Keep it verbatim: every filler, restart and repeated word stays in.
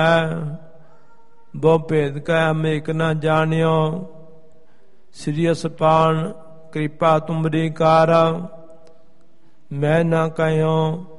ਬਹੁ ਭੇਦ ਕੈ ਅਮੇਕ ਨ ਜਾਣਿਓ। ਸ੍ਰੀ ਅਸਪਾਨ ਕਿਰਪਾ ਤੁਮਰੀ ਕਾਰ, ਮੈਂ ਨਾ ਕਹਿਓ